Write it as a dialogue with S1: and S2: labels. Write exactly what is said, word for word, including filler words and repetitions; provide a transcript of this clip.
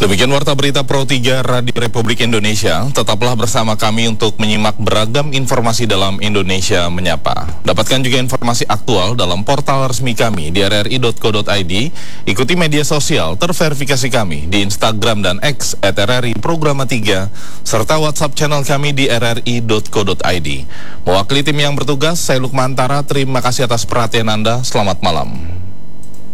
S1: Demikian Warta Berita Pro tiga Radio Republik Indonesia. Tetaplah bersama kami untuk menyimak beragam informasi dalam Indonesia Menyapa. Dapatkan juga informasi aktual dalam portal resmi kami di r r i titik co titik i d. Ikuti media sosial terverifikasi kami di Instagram dan X at r r i programa tiga, serta WhatsApp channel kami di r r i titik co titik i d. Mewakili tim yang bertugas, saya Lukman Tara. Terima kasih atas perhatian Anda. Selamat malam.